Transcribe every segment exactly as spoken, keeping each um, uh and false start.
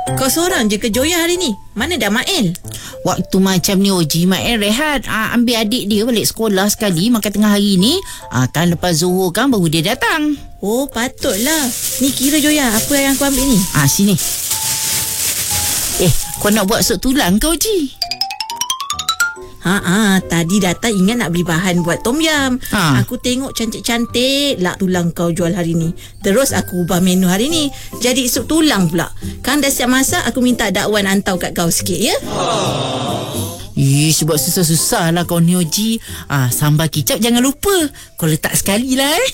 Kau seorang je ke Joya hari ni? Mana dah Mael? Waktu macam ni Oji, Mael rehat, ah, ambil adik dia balik sekolah sekali makan tengah hari ni. Ah, kan lepas Zuhur kan baru dia datang. Oh, patutlah. Ni kira Joya, apa yang aku ambil ni? Ah, sini. Eh, kau nak buat sup tulang ke Oji? Ha ah, tadi datang ingat nak beli bahan buat tom yam. Ha. Aku tengok cantik-cantik lak tulang kau jual hari ni. Terus aku ubah menu hari ni jadi sup tulang pula. Kan dah siap masak, aku minta dakwan hantar kat kau sikit ya. Eh, sebab susah-susah lah kau ni Oji. Ah, sambal kicap jangan lupa. Kau letak sekali lah eh.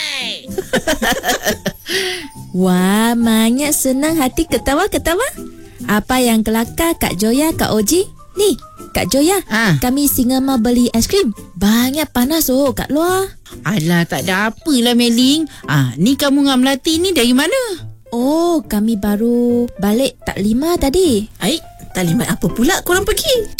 Wah, Manya senang hati ketawa-ketawa. Apa yang kelakar Kak Joya, Kak Oji? Ni, Kak Joya, Ha. kami singa mau beli aiskrim. Banyak panas oh kat luar. Alah, tak ada apalah Meling. Ah, ni kamu dengan Melati ni dari mana? Oh, kami baru balik tak lima tadi. Aik, taklimat apa pula korang pergi?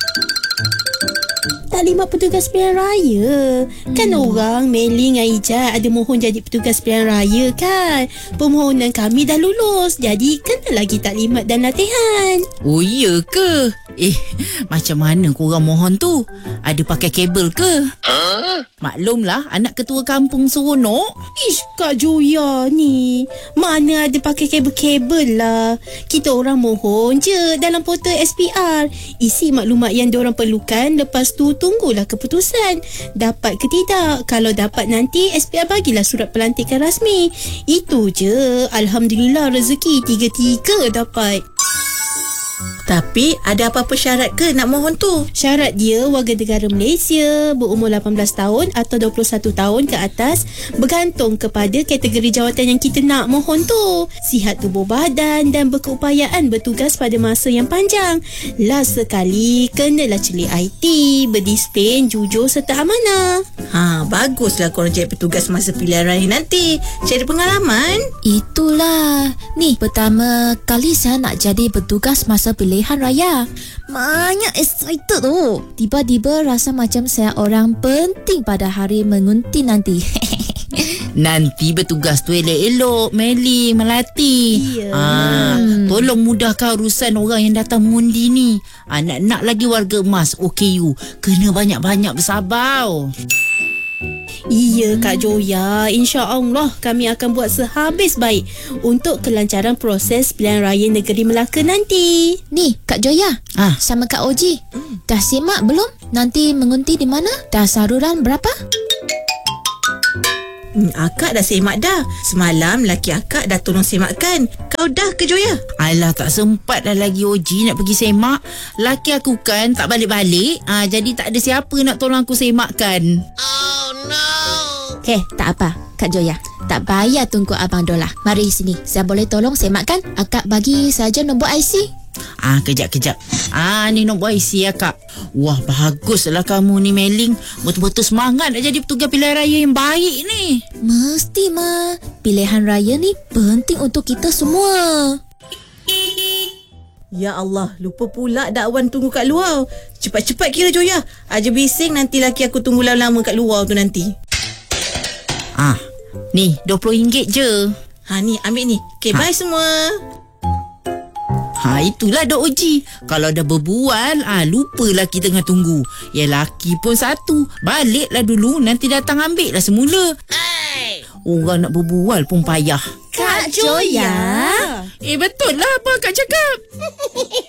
Taklimat petugas pilihan raya. Kan Hmm. orang Meli dengan Ijat ada mohon jadi petugas pilihan raya kan. Permohonan kami dah lulus. Jadi kena lagi taklimat dan latihan. Oh, iya ke? Eh, macam mana korang mohon tu? Ada pakai kabel ke? Huh? Maklumlah, anak ketua kampung seronok. Ish, Kak Joya ni. Mana ada pakai kabel-kabel lah. Kita orang mohon je dalam portal S P R. Isi maklumat yang diorang perlukan. Lepas tu tunggulah keputusan. Dapat ke tidak? Kalau dapat nanti S P R bagilah surat pelantikan rasmi. Itu je. Alhamdulillah rezeki tiga-tiga dapat. Tapi ada apa-apa syarat ke nak mohon tu? Syarat dia warga negara Malaysia, berumur lapan belas tahun atau dua puluh satu tahun ke atas, bergantung kepada kategori jawatan yang kita nak mohon tu. Sihat tubuh badan dan berkeupayaan bertugas pada masa yang panjang. Last sekali, kenalah celik I T, berdisiplin, jujur serta amanah. Ha, baguslah korang jadi petugas masa pilihan raya nanti. Cari pengalaman. Itulah. Ni, pertama kali saya nak jadi petugas masa pilihan raya. Banyak excited tu. Tiba-tiba rasa macam saya orang penting pada hari mengunti nanti. Nanti bertugas tu elok-elok, Meli, Melati. Ya. Ah, tolong mudahkan urusan orang yang datang mengundi ni. Ah, nak-nak lagi warga emas O K U kena banyak-banyak bersabar. Iya Kak Joya, insya-Allah kami akan buat sehabis baik untuk kelancaran proses pilihan raya negeri Melaka nanti. Ni, Kak Joya. Ah. Sama Kak Oji. Dah simak belum? Nanti mengunti di mana? Dah saluran berapa? Hmm, akak dah semak dah. Semalam laki akak dah tolong semakkan. Kau dah ke Joya? Alah, tak sempat dah lagi Oji nak pergi semak. Laki aku kan tak balik-balik. Ah, jadi tak ada siapa nak tolong aku semakkan. Heh, tak apa, Kak Joya. Tak payah tunggu Abang Dola. Mari sini. Saya boleh tolong semakkan? Akak bagi saja nombor I C. Ah, kejap-kejap. Ah, ni nombor I C ya, Kak. Wah, baguslah kamu ni, Meling. Betul-betul semangat nak jadi petugas pilihan raya yang baik ni. Mesti, Ma. Pilihan raya ni penting untuk kita semua. Ya Allah, lupa pula dakwan tunggu kat luar. Cepat-cepat kira Joya. Aja bising nanti laki aku tunggu lama-lama kat luar tu nanti. Ah, ni dua puluh ringgit je. Ha ni, ambil ni. Okay, Ha. bye semua. Ha, itulah Dok Oji. Kalau dah berbual, ah, lupalah kita tengah tunggu. Ya, laki pun satu. Baliklah dulu, nanti datang ambil lah semula. Hey. Orang nak berbual pun payah. Kak Joya. Eh, betul lah apa Kak cakap.